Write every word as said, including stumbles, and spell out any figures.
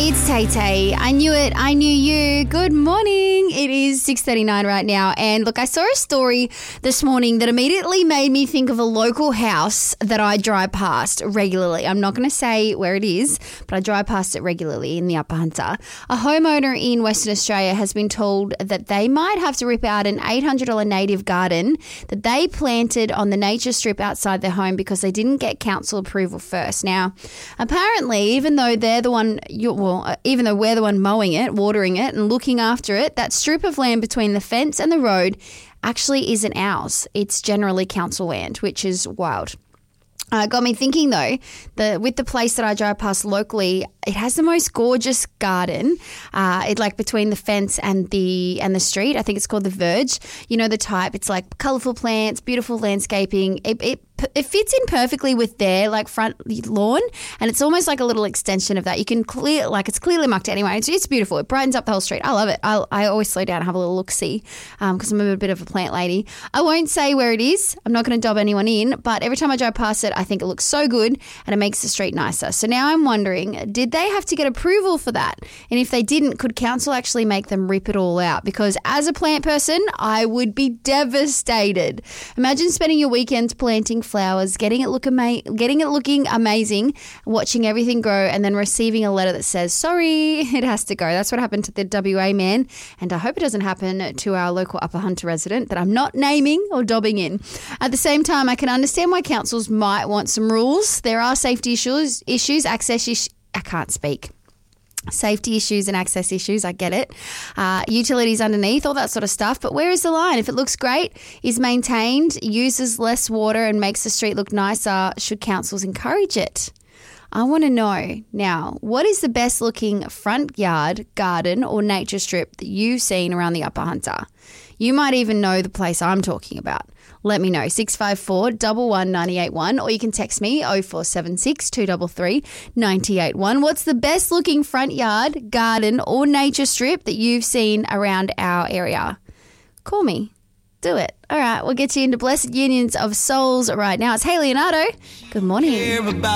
It's Tay Tay. I knew it. I knew you. Good morning. It is six thirty-nine right now. And look, I saw a story this morning that immediately made me think of a local house that I drive past regularly. I'm not going to say where it is, but I drive past it regularly in the Upper Hunter. A homeowner in Western Australia has been told that they might have to rip out an eight hundred dollars native garden that they planted on the nature strip outside their home because they didn't get council approval first. Now, apparently, even though they're the one, you well, even though we're the one mowing it, watering it and looking after it, that strip of land between the fence and the road actually isn't ours. It's generally council land, which is wild. Uh, got me thinking though, that with the place that I drive past locally, it has the most gorgeous garden. Uh, it like between the fence and the and the street. I think it's called the Verge. You know the type. It's like colourful plants, beautiful landscaping. It, it it fits in perfectly with their like front lawn, and it's almost like a little extension of that. You can clear like it's clearly marked anyway. It's, it's beautiful. It brightens up the whole street. I love it. I I always slow down and have a little look see because um, I'm a bit of a plant lady. I won't say where it is. I'm not going to dob anyone in, but every time I drive past it, I think it looks so good and it makes the street nicer. So now I'm wondering, did they have to get approval for that? And if they didn't, could council actually make them rip it all out? Because as a plant person, I would be devastated. Imagine spending your weekends planting flowers, getting it look ama- getting it looking amazing, watching everything grow, and then receiving a letter that says, sorry, it has to go. That's what happened to the W A man, and I hope it doesn't happen to our local Upper Hunter resident that I'm not naming or dobbing in. At the same time, I can understand why councils might want some rules. There are safety issues, issues, access issues. I can't speak. Safety issues and access issues, I get it. Uh, utilities underneath, all that sort of stuff. But where is the line? If it looks great, is maintained, uses less water and makes the street look nicer, should councils encourage it? I want to know now, what is the best looking front yard, garden or nature strip that you've seen around the Upper Hunter? You might even know the place I'm talking about. Let me know, six five four, one one nine eight one, or you can text me oh four seven six, two three three, nine eight one. What's the best looking front yard, garden or nature strip that you've seen around our area? Call me. Do it. All right, we'll get you into Blessed Unions of Souls right now. It's Hey Leonardo. Good morning.